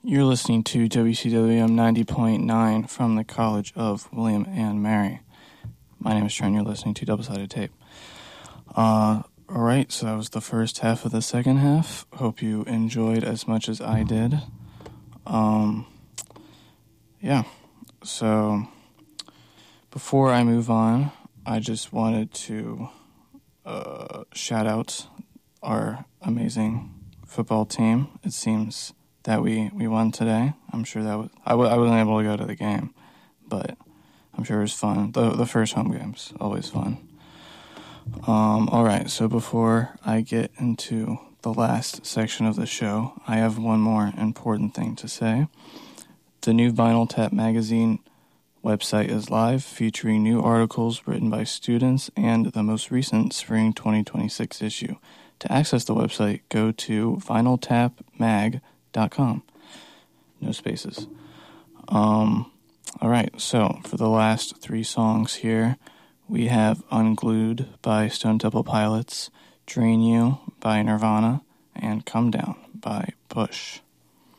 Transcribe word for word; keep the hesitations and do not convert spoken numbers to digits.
You're listening to W C W M ninety point nine from the College of William and Mary. My name is Trent. You're listening to Double-Sided Tape. Uh, all right, so that was the first half of the second half. Hope you enjoyed as much as I did. Um, yeah, so before I move on, I just wanted to uh, shout out our amazing football team. It seems that we, we won today. I'm sure that was... I, w- I wasn't able to go to the game, but I'm sure it was fun. The, the first home game's always fun. Um, all right, so before I get into the last section of the show, I have one more important thing to say. The new Vinyl Tap magazine website is live, featuring new articles written by students and the most recent spring twenty twenty-six issue. To access the website, go to vinyl tap mag dot com. No spaces. Um, all right, so for the last three songs here, we have Unglued by Stone Temple Pilots, Drain You by Nirvana, and Come Down by Push.